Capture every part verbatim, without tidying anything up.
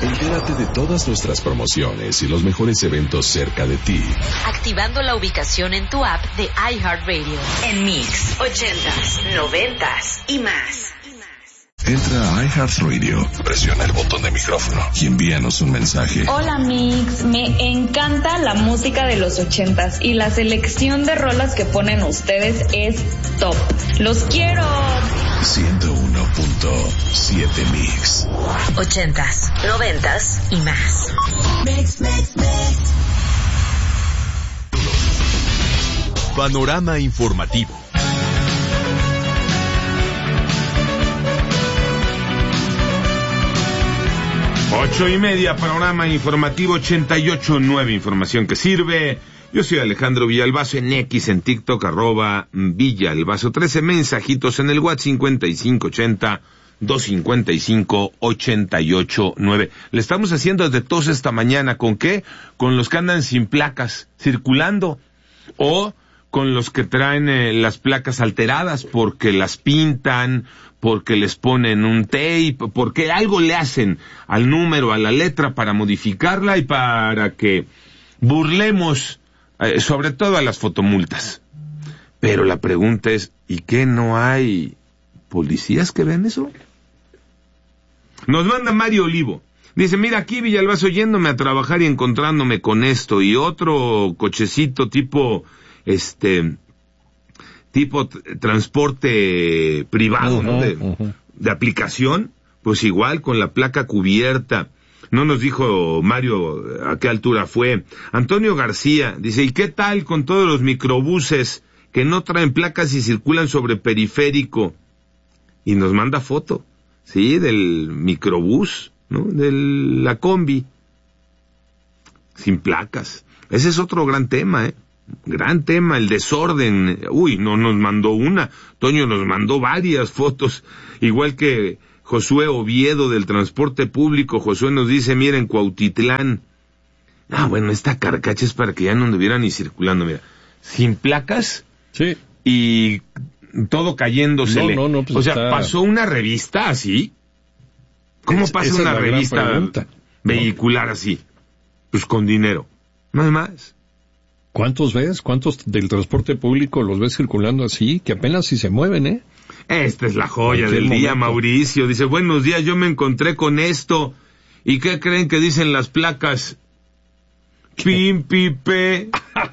Entérate de todas nuestras promociones y los mejores eventos cerca de ti. Activando la ubicación en tu app de iHeartRadio. En Mix, ochentas, noventas y más. Entra a iHeartRadio, presiona el botón de micrófono y envíanos un mensaje. Hola Mix, me encanta la música de los ochentas y la selección de rolas que ponen ustedes es top. ¡Los quiero! ciento uno punto siete Mix. Ochentas, noventas y más. Mix, mix, mix. Panorama informativo. Ocho y media, panorama informativo ochenta y ocho punto nueve, información que sirve. Yo soy Alejandro Villalbazo, en X, en TikTok, arroba Villalbazo. trece mensajitos en el WhatsApp, cincuenta y cinco ochenta, doscientos cincuenta y cinco, ochenta y ocho nueve. Le estamos haciendo desde tos esta mañana. ¿Con qué? Con los que andan sin placas, circulando. O con los que traen eh, las placas alteradas porque las pintan, porque les ponen un tape, porque algo le hacen al número, a la letra para modificarla y para que burlemos eh, sobre todo a las fotomultas. Pero la pregunta es, ¿y qué, no hay policías que ven eso? Nos manda Mario Olivo. Dice, mira, aquí Villalbazo yéndome a trabajar y encontrándome con esto y otro cochecito tipo, este... tipo t- transporte privado, uh-huh, ¿no? De, uh-huh. de aplicación, pues igual con la placa cubierta. No nos dijo Mario a qué altura fue. Antonio García dice, ¿y qué tal con todos los microbuses que no traen placas y circulan sobre periférico? Y nos manda foto, sí, del microbús, ¿no? De la combi, sin placas. Ese es otro gran tema, ¿eh? Gran tema, el desorden. Uy, no nos mandó una, Toño nos mandó varias fotos, igual que Josué Oviedo del transporte público. Josué nos dice, miren, Cuautitlán. Ah, bueno, esta carcacha es para que ya no anduvieran ni circulando, mira, sin placas. Sí. Y todo cayéndosele. No, no, no, pues o sea, está... ¿pasó una revista así? ¿Cómo es, pasa una revista vehicular no. así? Pues con dinero, no hay más. ¿Cuántos ves? ¿Cuántos del transporte público los ves circulando así? Que apenas si se mueven, ¿eh? Esta es la joya del momento. Día, Mauricio. Dice, buenos días, yo me encontré con esto. ¿Y qué creen que dicen las placas? Pimpipe.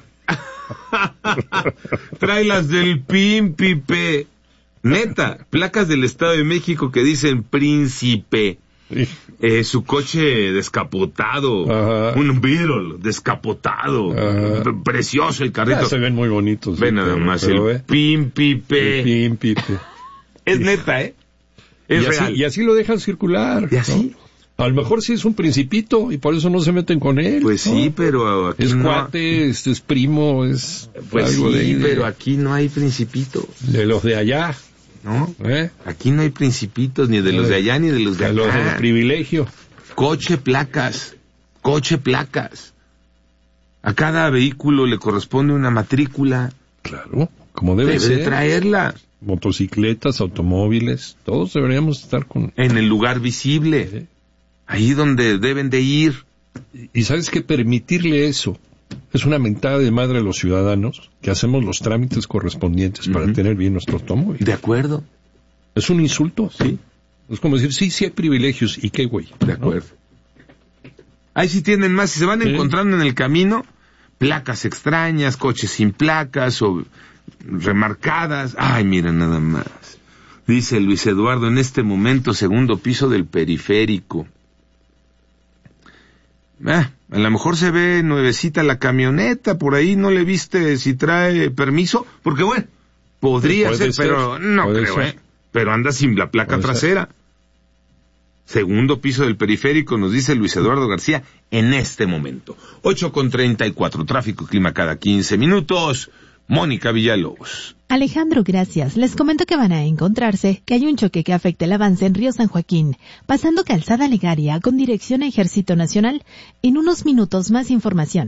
Trae las del Pimpipe. Neta, placas del Estado de México que dicen Príncipe. Eh, su coche descapotado, ajá. Un Beetle descapotado, ajá. Precioso el carrito. Ya se ven muy bonitos. Ven nada más, el eh. Pimpipe. El Pimpipe. Es neta, ¿eh? Es y real. Así, y así lo dejan circular. ¿Y así? ¿No? A lo mejor sí es un principito y por eso no se meten con él. Pues ¿no? sí, pero aquí es no... cuate, es, es primo, es pues algo sí, de, de... pero aquí no hay principito. De los de allá. ¿No? ¿Eh? Aquí no hay principitos, ni de los de allá, ni de los de acá. De los del privilegio. Coche, placas. Coche, placas. A cada vehículo le corresponde una matrícula. Claro, como debe, debe ser. de traerla. Motocicletas, automóviles, todos deberíamos estar con... En el lugar visible. ¿Sí? Ahí donde deben de ir. Y sabes que permitirle eso es una mentada de madre a los ciudadanos que hacemos los trámites correspondientes uh-huh. para tener bien nuestro automóvil. De acuerdo. Es un insulto. Sí. Es como decir, sí, sí hay privilegios. ¿Y qué, güey? De acuerdo. ¿No? Ahí sí tienen más. Si se van sí. encontrando en el camino, placas extrañas, coches sin placas o remarcadas. Ay, mira nada más. Dice Luis Eduardo, en este momento, segundo piso del periférico. Ah, a lo mejor se ve nuevecita la camioneta, por ahí no le viste si trae permiso, porque bueno, podría ser, ser, pero no creo, ser. ¿eh? Pero anda sin la placa puede trasera. Ser. Segundo piso del periférico, nos dice Luis Eduardo García, en este momento. ocho con treinta y cuatro, tráfico y clima cada quince minutos. Mónica Villalobos. Alejandro, gracias. Les comento que van a encontrarse que hay un choque que afecta el avance en Río San Joaquín, pasando Calzada Legaria con dirección a Ejército Nacional. En unos minutos más información.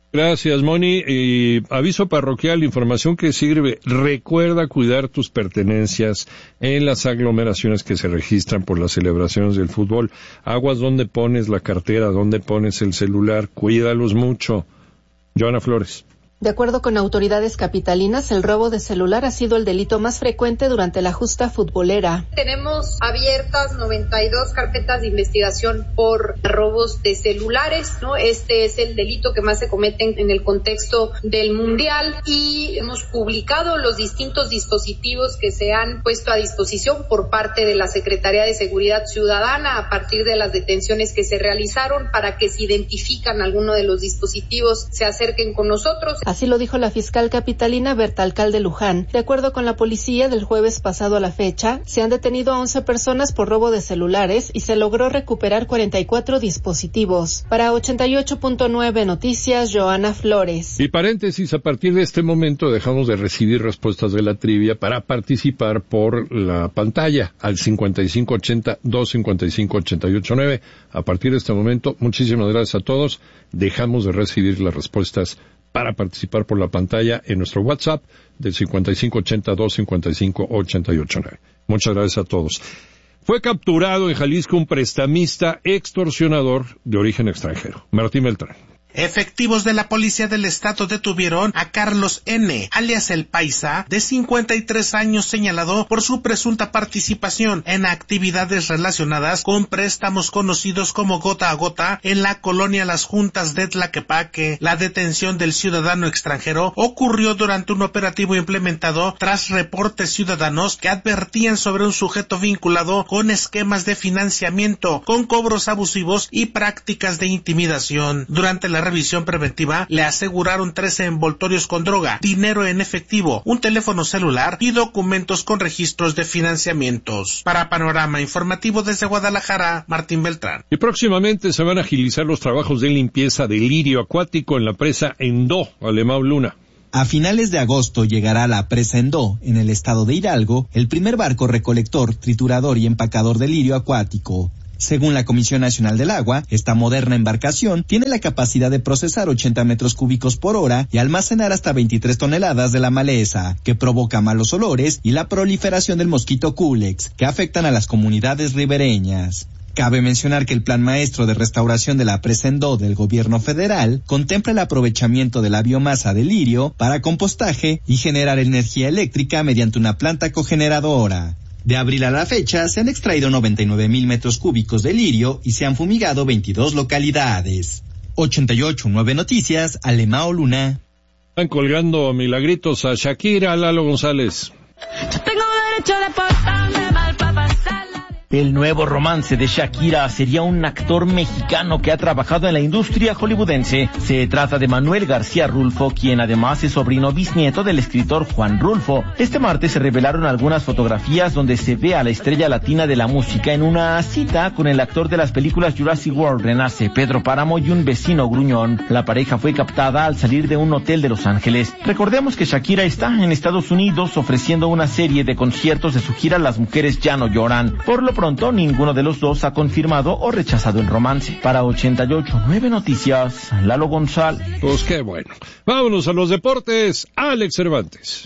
Gracias, Moni. Y aviso parroquial, información que sirve. Recuerda cuidar tus pertenencias en las aglomeraciones que se registran por las celebraciones del fútbol. Aguas donde pones la cartera, donde pones el celular. Cuídalos mucho. Joana Flores. De acuerdo con autoridades capitalinas, el robo de celular ha sido el delito más frecuente durante la justa futbolera. Tenemos abiertas noventa y dos carpetas de investigación por robos de celulares, ¿no? Este es el delito que más se comete en el contexto del Mundial y hemos publicado los distintos dispositivos que se han puesto a disposición por parte de la Secretaría de Seguridad Ciudadana a partir de las detenciones que se realizaron para que si identifican alguno de los dispositivos se acerquen con nosotros. Así lo dijo la fiscal capitalina Berta Alcalde Luján. De acuerdo con la policía, del jueves pasado a la fecha, se han detenido a once personas por robo de celulares y se logró recuperar cuarenta y cuatro dispositivos. Para ochenta y ocho punto nueve Noticias, Joana Flores. Y paréntesis, a partir de este momento dejamos de recibir respuestas de la trivia para participar por la pantalla al cincuenta y cinco ochenta, dos cincuenta y cinco, ochenta y ocho nueve. A partir de este momento, muchísimas gracias a todos. Dejamos de recibir las respuestas para participar por la pantalla en nuestro WhatsApp del cincuenta y cinco ochenta, dos cincuenta y cinco, ochenta y ocho nueve. Muchas gracias a todos. Fue capturado en Jalisco un prestamista extorsionador de origen extranjero. Martín Beltrán. Efectivos de la Policía del Estado detuvieron a Carlos N., alias El Paisa, de cincuenta y tres años, señalado por su presunta participación en actividades relacionadas con préstamos conocidos como gota a gota en la colonia Las Juntas de Tlaquepaque. La detención del ciudadano extranjero ocurrió durante un operativo implementado tras reportes ciudadanos que advertían sobre un sujeto vinculado con esquemas de financiamiento, con cobros abusivos y prácticas de intimidación. Durante la revisión preventiva le aseguraron trece envoltorios con droga, dinero en efectivo, un teléfono celular y documentos con registros de financiamientos. Para Panorama Informativo desde Guadalajara, Martín Beltrán. Y próximamente se van a agilizar los trabajos de limpieza del lirio acuático en la presa Endó, Alemão Luna. A finales de agosto llegará a la presa Endó, en el estado de Hidalgo, el primer barco recolector, triturador y empacador de lirio acuático. Según la Comisión Nacional del Agua, esta moderna embarcación tiene la capacidad de procesar ochenta metros cúbicos por hora y almacenar hasta veintitrés toneladas de la maleza, que provoca malos olores y la proliferación del mosquito Culex, que afectan a las comunidades ribereñas. Cabe mencionar que el Plan Maestro de Restauración de la Presa Endó del Gobierno Federal contempla el aprovechamiento de la biomasa del lirio para compostaje y generar energía eléctrica mediante una planta cogeneradora. De abril a la fecha, se han extraído noventa y nueve mil metros cúbicos de lirio y se han fumigado veintidós localidades. ochenta y ocho punto nueve Noticias, Alemão Luna. Están colgando milagritos a Shakira, Lalo González. Yo tengo derecho de portarme mal para pasarla. El nuevo romance de Shakira sería un actor mexicano que ha trabajado en la industria hollywoodense. Se trata de Manuel García Rulfo, quien además es sobrino bisnieto del escritor Juan Rulfo. Este martes se revelaron algunas fotografías donde se ve a la estrella latina de la música en una cita con el actor de las películas Jurassic World Renace, Pedro Páramo, y un vecino gruñón. La pareja fue captada al salir de un hotel de Los Ángeles. Recordemos que Shakira está en Estados Unidos ofreciendo una serie de conciertos de su gira Las Mujeres Ya No Lloran. Por lo pronto, ninguno de los dos ha confirmado o rechazado el romance. Para ochenta y ocho punto nueve Noticias, Lalo González. Pues qué bueno. Vámonos a los deportes. Alex Cervantes.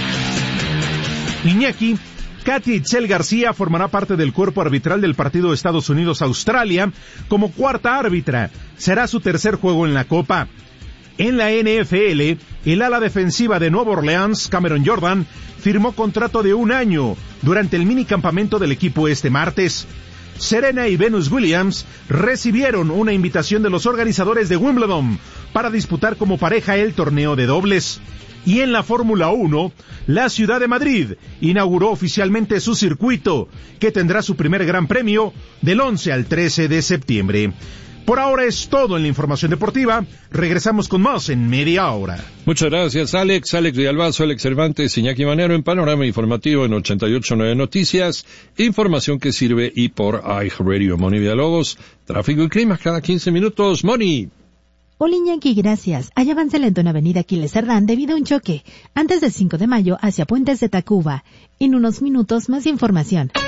Iñaki, Katia Itzel García formará parte del cuerpo arbitral del partido Estados Unidos-Australia como cuarta árbitra. Será su tercer juego en la Copa. En la N F L, el ala defensiva de Nueva Orleans, Cameron Jordan, firmó contrato de un año durante el minicampamento del equipo este martes. Serena y Venus Williams recibieron una invitación de los organizadores de Wimbledon para disputar como pareja el torneo de dobles. Y en la Fórmula uno, la ciudad de Madrid inauguró oficialmente su circuito, que tendrá su primer gran premio del once al trece de septiembre. Por ahora es todo en la información deportiva. Regresamos con más en media hora. Muchas gracias, Alex. Alex Villalbazo, Alex Cervantes, Iñaki Manero en Panorama Informativo en ochenta y ocho punto nueve Noticias. Información que sirve y por iHeartRadio. Moni Villalobos, tráfico y clima cada quince minutos. Moni. Hola Iñaki, gracias. Hay avance lento en Avenida Aquiles Cerdán debido a un choque antes del cinco de mayo hacia Puentes de Tacuba. En unos minutos más información.